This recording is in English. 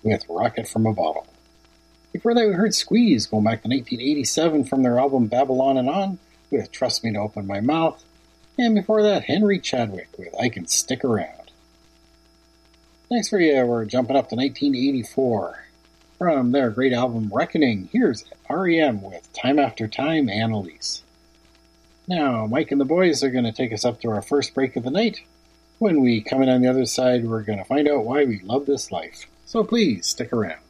with Rocket from a Bottle. Before that, we heard Squeeze going back to 1987 from their album Babylon and On with Trust Me to Open My Mouth. And before that, Henry Chadwick with I Can Stick Around. Next for you, we're jumping up to 1984. From their great album Reckoning, here's R.E.M. with Time After Time, Annalise. Now, Mike and the boys are going to take us up to our first break of the night. When we come in on the other side, we're going to find out why we love this life. So please, stick around.